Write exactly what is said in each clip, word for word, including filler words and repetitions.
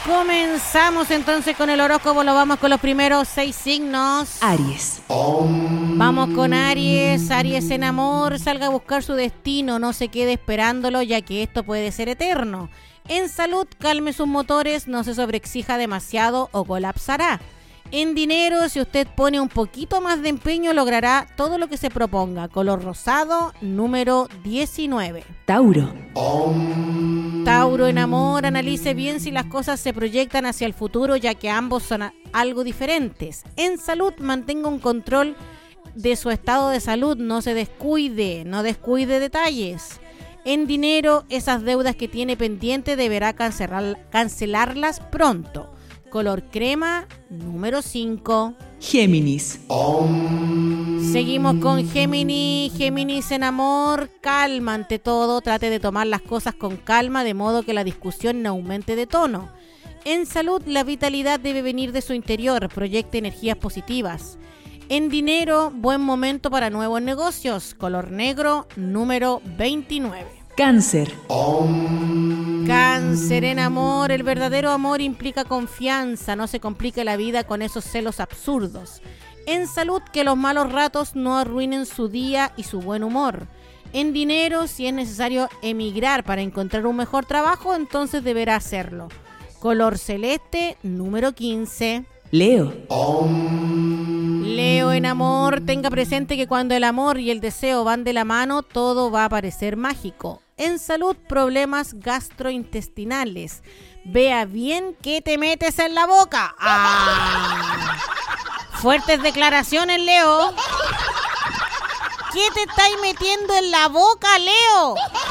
Comenzamos entonces con el horóscopo, lo vamos con los primeros seis signos. Aries. Vamos con Aries. Aries en amor, salga a buscar su destino, no se quede esperándolo ya que esto puede ser eterno. En salud, calme sus motores, no se sobreexija demasiado o colapsará. En dinero, si usted pone un poquito más de empeño, logrará todo lo que se proponga. Color rosado, número diecinueve. Tauro. Tauro en amor, analice bien si las cosas se proyectan hacia el futuro, ya que ambos son a- algo diferentes. En salud, mantenga un control de su estado de salud, no se descuide, no descuide detalles. En dinero, esas deudas que tiene pendiente deberá cancelar, cancelarlas pronto. Color crema, número cinco. Géminis. Seguimos con Géminis. Géminis en amor, calma ante todo, trate de tomar las cosas con calma de modo que la discusión no aumente de tono. En salud, la vitalidad debe venir de su interior, proyecte energías positivas. En dinero, buen momento para nuevos negocios. Color negro, número veintinueve. Cáncer. Cáncer en amor, el verdadero amor implica confianza, no se complique la vida con esos celos absurdos. En salud, que los malos ratos no arruinen su día y su buen humor. En dinero, si es necesario emigrar para encontrar un mejor trabajo, entonces deberá hacerlo. Color celeste, número quince. Leo. Leo en amor, tenga presente que cuando el amor y el deseo van de la mano, todo va a parecer mágico. En salud, problemas gastrointestinales. Vea bien qué te metes en la boca. ¡Ah! Fuertes declaraciones, Leo. ¿Qué te estáis metiendo en la boca, Leo?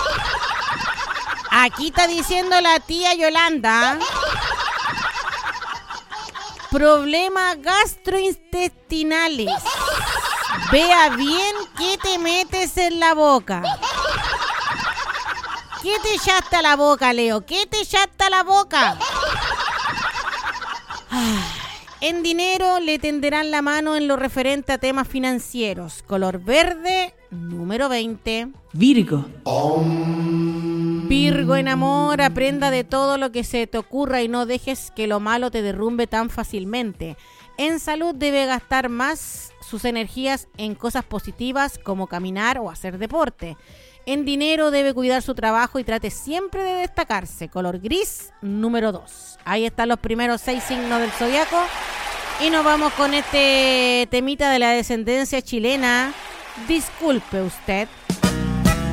Aquí está diciendo la tía Yolanda. Problemas gastrointestinales. Vea bien qué te metes en la boca. ¿Qué te echaste a la boca, Leo? ¿Qué te echaste a la boca? En dinero le tenderán la mano en lo referente a temas financieros. Color verde, número veinte. Virgo. Virgo en amor, aprenda de todo lo que se te ocurra y no dejes que lo malo te derrumbe tan fácilmente. En salud debe gastar más sus energías en cosas positivas como caminar o hacer deporte. En dinero debe cuidar su trabajo y trate siempre de destacarse. Color gris, número dos. Ahí están los primeros seis signos del zodiaco. Y nos vamos con este temita de la descendencia chilena. Disculpe usted.